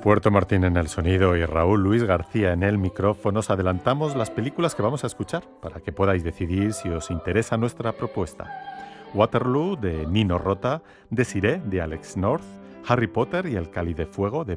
Puerto Martín en el sonido y Raúl Luis García en el micrófono, os adelantamos las películas que vamos a escuchar para que podáis decidir si os interesa nuestra propuesta. Waterloo de Nino Rota, Desiree de Alex North, Harry Potter y el Cáliz de Fuego de